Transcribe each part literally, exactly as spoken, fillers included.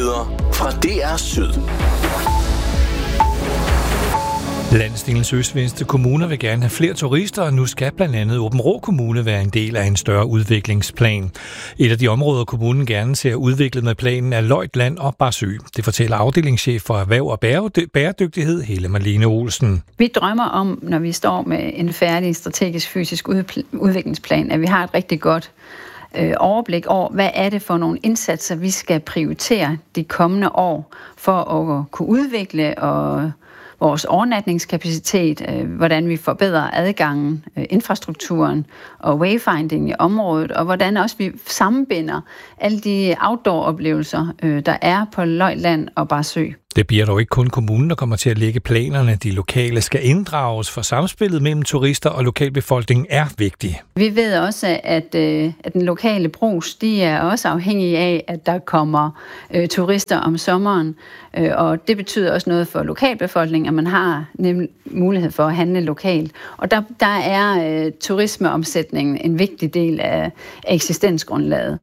Nyheder fra D R Syd. Landsdelens østligste kommuner vil gerne have flere turister, og nu skal blandt andet Aabenraa Kommune være en del af en større udviklingsplan. Et af de områder, kommunen gerne ser udviklet med planen, er Løjtland og Barsø. Det fortæller afdelingschef for erhverv og bæredygtighed, Helle Marlene Olsen. Vi drømmer om, når vi står med en færdig strategisk fysisk udviklingsplan, at vi har et rigtig godt overblik over, hvad er det for nogle indsatser, vi skal prioritere de kommende år for at kunne udvikle og vores overnatningskapacitet, hvordan vi forbedrer adgangen, infrastrukturen og wayfinding i området, og hvordan også vi sammenbinder alle de outdoor-oplevelser, der er på Løjtland og Barsø. Det bliver dog ikke kun kommunen, der kommer til at lægge planerne. De lokale skal inddrages, for samspillet mellem turister og lokalbefolkningen er vigtig. Vi ved også, at, at den lokale brugs, de er også afhængige af, at der kommer øh, turister om sommeren. Øh, og det betyder også noget for lokalbefolkningen, at man har nemlig mulighed for at handle lokalt. Og der, der er øh, turismeomsætningen en vigtig del af eksistensgrundlaget.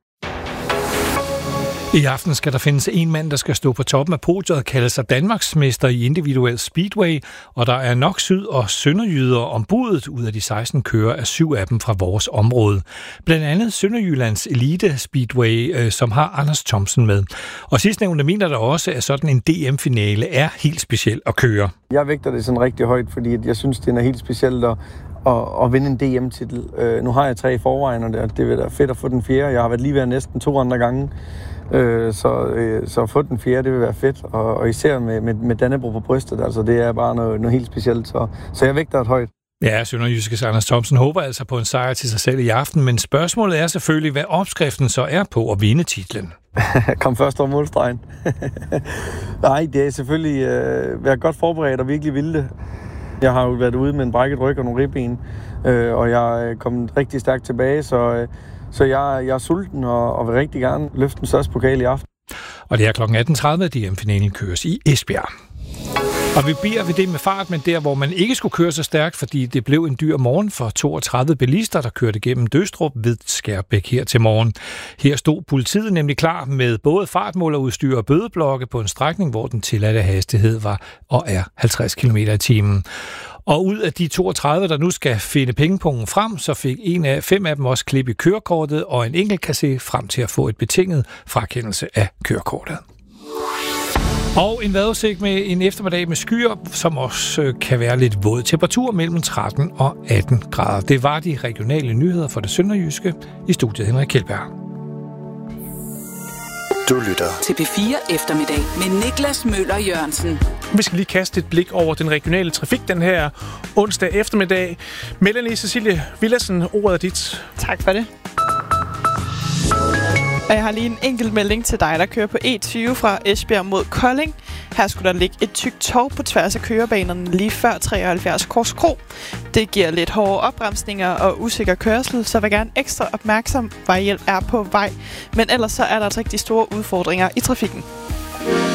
I aften skal der findes en mand, der skal stå på toppen af podiet og kalde sig Danmarksmester i individuel speedway, og der er nok syd- og sønderjyder om budet. Ud af de seksten kører er syv af dem fra vores område. Blandt andet Sønderjyllands Elite Speedway, som har Anders Thomsen med. Og sidstnævnte mener der også, at sådan en D M-finale er helt speciel at køre. Jeg vægter det sådan rigtig højt, fordi jeg synes, det er helt specielt at, at, at vinde en D M-titel. Uh, nu har jeg tre i forvejen, og det, det vil da fedt at få den fjerde. Jeg har været lige ved næsten to andre gange. Så, så at få den fjerde, det vil være fedt, og, og især med, med, med Dannebrog på brystet, altså det er bare noget, noget helt specielt, så, så jeg vægter et højt. Ja, Sønderjyskes Anders Thomsen håber altså på en sejr til sig selv i aften, men spørgsmålet er selvfølgelig, hvad opskriften så er på at vinde titlen. Kom først over målstregen. Nej, det er selvfølgelig øh, være godt forberedt og virkelig ville det. Jeg har jo været ude med en brækket ryg og nogle ribben, øh, og jeg er kommet rigtig stærkt tilbage, så... Øh, Så jeg, jeg er sulten og, og vil rigtig gerne løfte den største pokal i aften. Og det er klokken atten tredive, at D M-finalen køres i Esbjerg. Og vi bliver ved det med fart, men der, hvor man ikke skulle køre så stærkt, fordi det blev en dyr morgen for toogtredive bilister, der kørte gennem Døstrup ved Skærbæk her til morgen. Her stod politiet nemlig klar med både fartmålerudstyr og bødeblokke på en strækning, hvor den tilladte hastighed var og er halvtreds kilometer i timen. Og ud af de toogtredive, der nu skal finde pengepungen frem, så fik en af fem af dem også klip i kørekortet, og en enkelt kan se frem til at få et betinget frakendelse af kørekortet. Og en vejrudsigt med en eftermiddag med skyer, som også kan være lidt våd. Temperatur mellem tretten og atten grader. Det var de regionale nyheder for det sønderjyske. I studiet Henrik Kjeldberg. Du lytter til P fire Eftermiddag med Niklas Møller Jørgensen. Vi skal lige kaste et blik over den regionale trafik den her onsdag eftermiddag. Melanie Cecilie Villadsen, ordet er dit. Tak for det. Og jeg har lige en enkelt melding til dig, der kører på E tyve fra Esbjerg mod Kolding. Her skulle der ligge et tykt tov på tværs af kørebanerne lige før treoghalvfjerds Kors Kro. Det giver lidt hårde opbremsninger og usikker kørsel, så vær gerne ekstra opmærksom. Vejhjælp er på vej, men ellers så er der altså rigtig store udfordringer i trafikken.